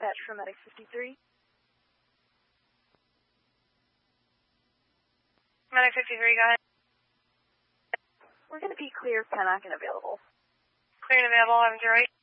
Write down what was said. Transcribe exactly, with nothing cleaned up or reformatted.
dispatch from Medic fifty-three. Medic fifty-three, go ahead. We're going to be clear, Pennock and available. Clear and available, eleven zero eight.